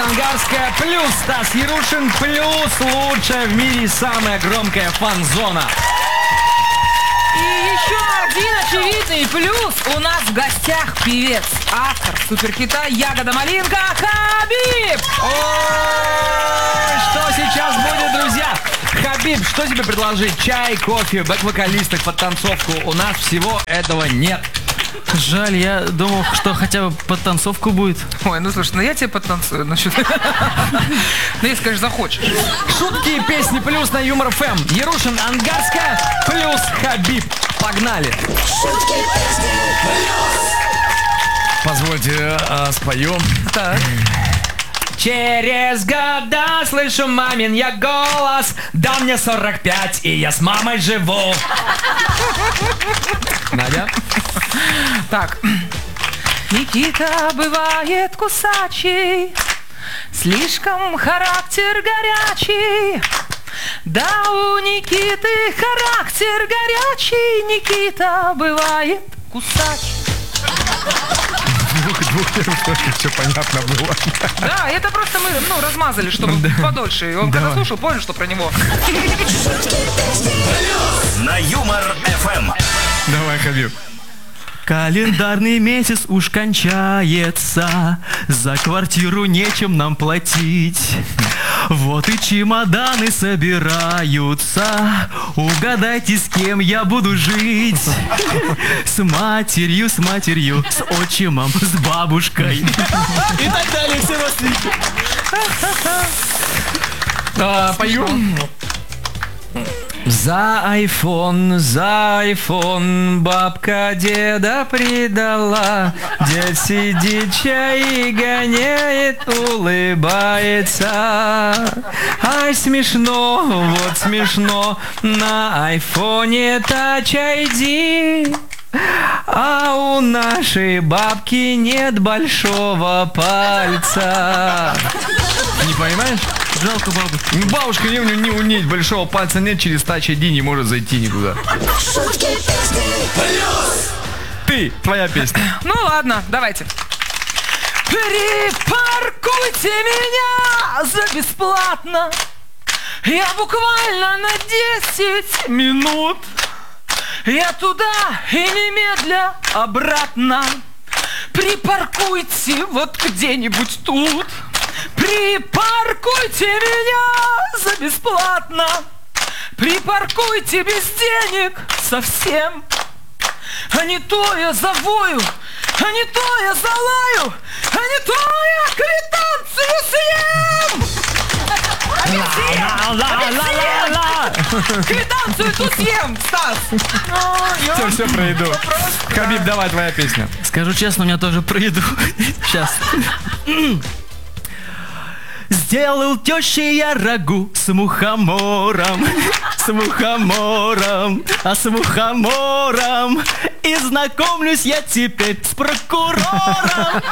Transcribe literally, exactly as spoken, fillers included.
Ангарская плюс Стас Ярушин плюс лучшая в мире самая громкая фан-зона. И еще один очевидный плюс. У нас в гостях певец, автор суперхита «Ягода малинка» Хабиб. Ой, что сейчас будет, друзья? Хабиб, что тебе предложить? Чай, кофе, бэк-вокалисток, подтанцовку? У нас всего этого нет. Жаль, я думал, что хотя бы подтанцовку будет. Ой, ну слушай, ну я тебе подтанцую. Ну, ну если, конечно, захочешь. Шутки и песни плюс на Юмор эф эм. Ярушин, Ангарская плюс Хабиб. Погнали. Шутки, песни плюс. Позвольте, а, споем. Так. Через года слышу мамин я голос. Да мне сорок пять, и я с мамой живу. Надя? Так. Никита бывает кусачий, слишком характер горячий. Да, у Никиты характер горячий, Никита бывает кусачий. Двух, двух первых строчках все понятно было. Да, это просто мы, ну, размазали, чтобы да. подольше. И он когда слушал, понял, что про него. На Юмор эф эм. Давай, Хабиб. Календарный месяц уж кончается, за квартиру нечем нам платить. Вот и чемоданы собираются, угадайте, с кем я буду жить. С матерью, с матерью, с отчимом, с бабушкой. И так далее, все родственники. Поем. За айфон, за айфон бабка деда предала. Дед сидит, чай гоняет, улыбается. Ай, смешно, вот смешно, на айфоне Touch ай ди. А у нашей бабки нет большого пальца. Не понимаешь? Жалко бабушку. Бабушка не, не, у нее большого пальца нет, через Touch ай ди не может зайти никуда. Шутки, песни, плюс. Ты, твоя песня. Ну ладно, давайте. Припаркуйте меня за бесплатно. Я буквально на десять минут. Я туда и немедля обратно. Припаркуйте вот где-нибудь тут. Припаркуйте меня за бесплатно. Припаркуйте без денег совсем. А не то я завою, а не то я залаю, а не то я квитанцию съем. Опять съем, опять съем. Квитанцию ту съем, Стас. Все, все про еду. Хабиб, давай, твоя песня. Скажу честно, у меня тоже про еду. Сейчас. Сделал тещи я рагу с мухомором, с мухомором, а с мухомором. И знакомлюсь я теперь с прокурором.